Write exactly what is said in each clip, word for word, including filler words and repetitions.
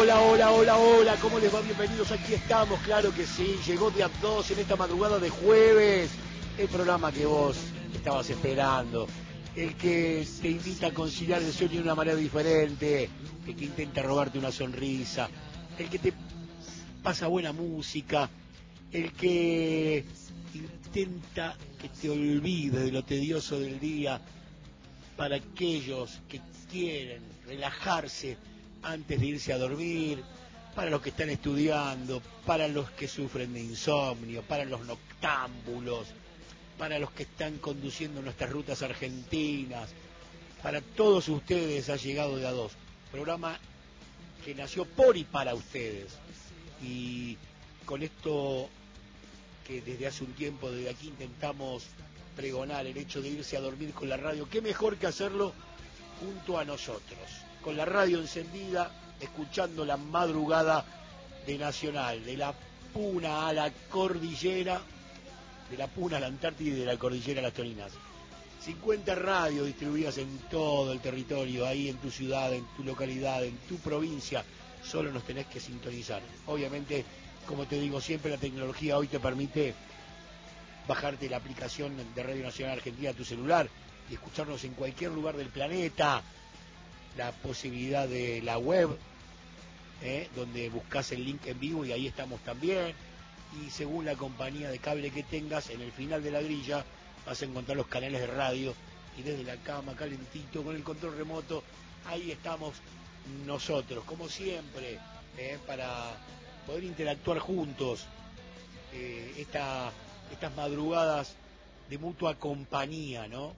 Hola, hola, hola, hola, ¿cómo les va? Bienvenidos, aquí estamos, claro que sí, llegó día dos en esta madrugada de jueves, el programa que vos estabas esperando, el que te invita a conciliar el sueño de una manera diferente, el que intenta robarte una sonrisa, el que te pasa buena música, el que intenta que te olvides de lo tedioso del día, para aquellos que quieren relajarse antes de irse a dormir, para los que están estudiando, para los que sufren de insomnio, para los noctámbulos, para los que están conduciendo nuestras rutas argentinas, para todos ustedes ha llegado de a dos, programa que nació por y para ustedes, y con esto que desde hace un tiempo, desde aquí intentamos pregonar el hecho de irse a dormir con la radio, qué mejor que hacerlo junto a nosotros, con la radio encendida, escuchando la madrugada de Nacional, de la Puna a la Cordillera, de la Puna a la Antártida y de la Cordillera a las Tolinas. cincuenta radios distribuidas en todo el territorio, ahí en tu ciudad, en tu localidad, en tu provincia, solo nos tenés que sintonizar. Obviamente, como te digo siempre, la tecnología hoy te permite bajarte la aplicación de Radio Nacional Argentina a tu celular y escucharnos en cualquier lugar del planeta, la posibilidad de la web, ¿eh? donde buscas el link en vivo y ahí estamos también, y según la compañía de cable que tengas, en el final de la grilla vas a encontrar los canales de radio, y desde la cama, calentito, con el control remoto, ahí estamos nosotros, como siempre, ¿eh? para poder interactuar juntos, eh, esta, estas madrugadas de mutua compañía, ¿no?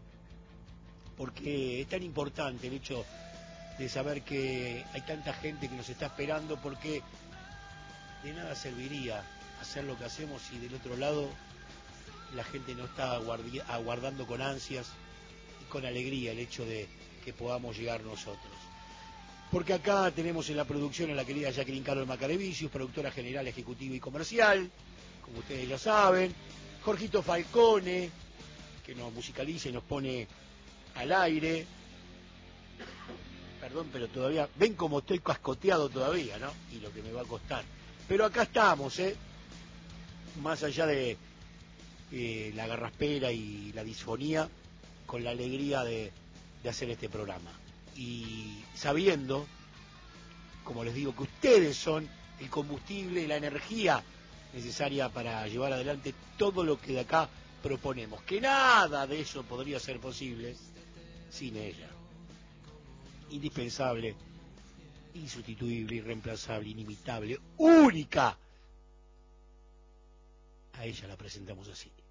Porque es tan importante el hecho de saber que hay tanta gente que nos está esperando, porque de nada serviría hacer lo que hacemos si del otro lado la gente no está aguardi- aguardando con ansias y con alegría el hecho de que podamos llegar nosotros. Porque acá tenemos en la producción a la querida Jacqueline Carol Macarevicius, productora general, ejecutiva y comercial, como ustedes ya saben, Jorgito Falcone, que nos musicaliza y nos pone al aire. Perdón, pero todavía, ven como estoy cascoteado todavía, ¿no? Y lo que me va a costar. Pero acá estamos, ¿eh? Más allá de eh, la garraspera y la disfonía, con la alegría de, de hacer este programa. Y sabiendo, como les digo, que ustedes son el combustible y la energía necesaria para llevar adelante todo lo que de acá proponemos. Que nada de eso podría ser posible sin ella. Indispensable, insustituible, irreemplazable, inimitable, única. A ella la presentamos así.